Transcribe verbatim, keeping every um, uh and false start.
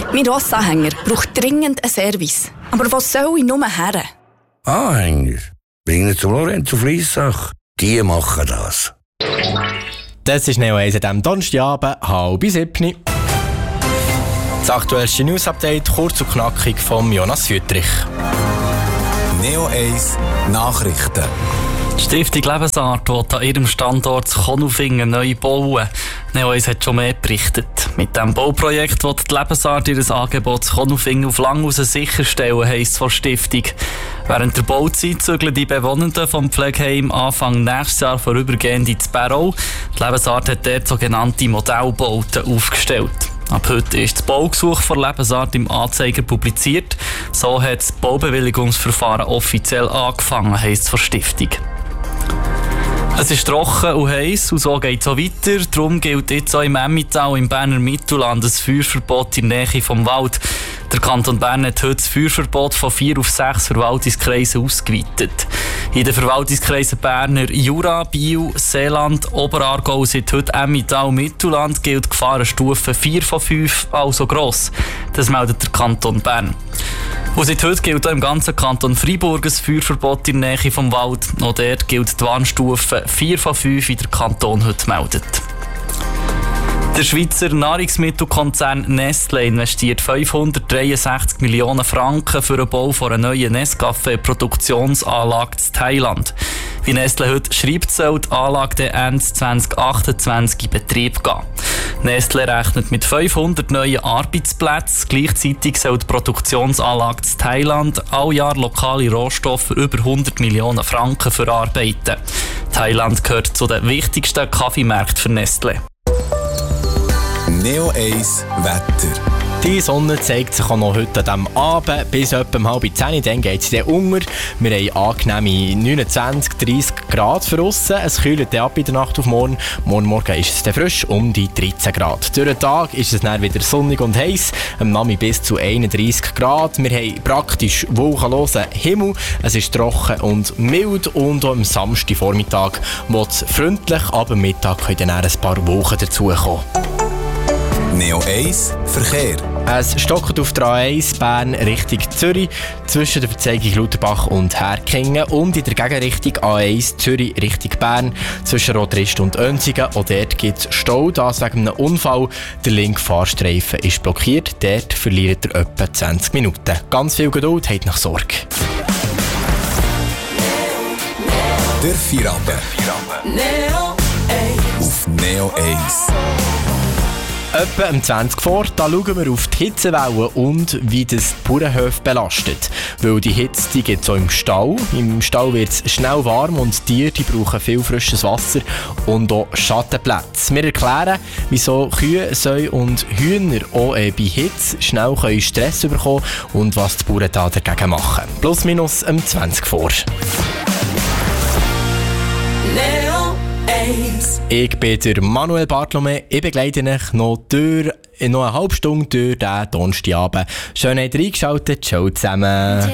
mein Rossanhänger braucht dringend einen Service. Aber was soll ich nur her? Anhänger? Bring ihn zum Lorenzo Fliessach. Die machen das. Das ist Neo eins an diesem Donnerstagabend, halb sieben. Das aktuellste News-Update, kurz und knackig von Jonas Wüttrich. Neo eins Nachrichten. Die Stiftung Lebensart will an ihrem Standort Konolfingen neu bauen. Neo eins hat schon mehr berichtet. Mit diesem Bauprojekt will die Lebensart ihr Angebot Konolfingen auf lang raus sicherstellen, heisst es von der Stiftung. Während der Bauzeit zügeln die Bewohnenden vom Pflegeheim Anfang nächstes Jahr vorübergehend ins Barrow. Die Lebensart hat dort sogenannte Modellbauten aufgestellt. Ab heute ist das Baugesuch von Lebensart im Anzeiger publiziert. So hat das Baubewilligungsverfahren offiziell angefangen, heisst es von der Stiftung. Es ist trocken und heiß und so geht es auch weiter. Darum gilt jetzt auch im Emmental im Berner Mittelland ein Feuerverbot in der Nähe vom Wald. Der Kanton Bern hat heute das Feuerverbot von vier auf sechs Verwaltungskreisen ausgeweitet. In den Verwaltungskreisen Berner Jura, Biel, Seeland, Oberaargau sind heute Emmental Mittelland gilt Gefahrenstufe vier von fünf, also gross. Das meldet der Kanton Bern. Und seit heute gilt auch im ganzen Kanton Freiburg ein Feuerverbot in der Nähe vom Wald. Auch dort gilt die Warnstufe vier von fünf, wie der Kanton heute meldet. Der Schweizer Nahrungsmittelkonzern Nestlé investiert fünfhundertdreiundsechzig Millionen Franken für den Bau einer neuen Nescafé-Produktionsanlage in Thailand. Wie Nestlé heute schreibt, soll die Anlage Ende zwanzig achtundzwanzig in Betrieb gehen. Nestlé rechnet mit fünfhundert neuen Arbeitsplätzen. Gleichzeitig soll die Produktionsanlage in Thailand all Jahr lokale Rohstoffe für über hundert Millionen Franken verarbeiten. Thailand gehört zu den wichtigsten Kaffeemärkten für Nestlé. Neo eins Wetter. Die Sonne zeigt sich auch noch heute an diesem Abend bis etwa um halb zehn. Dann geht es dann unter. Wir haben angenehme neunundzwanzig, dreissig Grad für aussen. Es kühlt dann ab in der Nacht auf morgen. Morgen Morgen ist es dann frisch um die dreizehn Grad. Durch den Tag ist es dann wieder sonnig und heiß. Am Nachmittag bis zu einunddreissig Grad. Wir haben praktisch wolkenlosen Himmel. Es ist trocken und mild. Und auch am Samstagvormittag wird es freundlich. Aber am Mittag können dann ein paar Wolken dazukommen. Neo eins Verkehr. Es stockt auf der A eins Bern Richtung Zürich zwischen der Verzeigung Lauterbach und Herkingen und in der Gegenrichtung A eins Zürich Richtung Bern zwischen Rotrist und Önsigen. Auch dort gibt es Stau, das wegen einem Unfall. Der linke Fahrstreifen ist blockiert, dort verliert er etwa zwanzig Minuten. Ganz viel Geduld, habt nach Sorge. Der Feierabend. Auf Neo eins. Etwa um zwanzig vor, da schauen wir auf die Hitzewellen und wie das die Bauernhöfe belastet. Weil die Hitze die gibt es auch im Stall. Im Stall wird es schnell warm und die Tiere die brauchen viel frisches Wasser und auch Schattenplätze. Wir erklären, wieso Kühe, Säue und Hühner auch äh, bei Hitze schnell können Stress bekommen und was die Bauern da dagegen machen. Plus minus um zwanzig vor. Ich bin der Manuel Bartlome. Ich begleite euch noch, durch, noch eine halbe Stunde durch diesen Donnerstagabend. Schön, habt ihr eingeschaltet. Ciao zusammen.